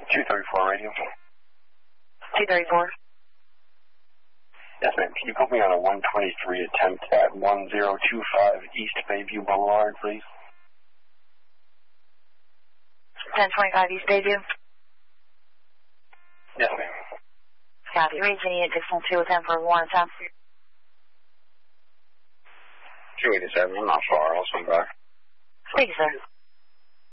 234 radio. 234. Yes, ma'am. Can you put me on a 123 attempt at 1025 East Bayview Boulevard, please? 1025 East Bayview? Yes, ma'am. Copy. Reaching 8612 10 for 1 time. 287, I'm not far. I'll swing back. Thank you, sir.